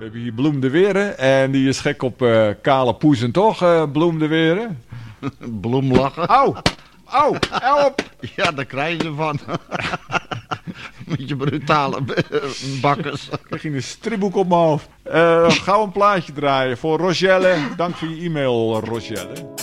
hebben hier Bloem de Weren. En die is gek op kale poezen toch, Bloem de Weren? Bloemlachen. Au, help! Ja, daar krijg je van. Met je brutale bakkers. Ik krijg een stripboek op mijn hoofd. Gauw een plaatje draaien voor Rogelle. Dank voor je e-mail, Rogelle.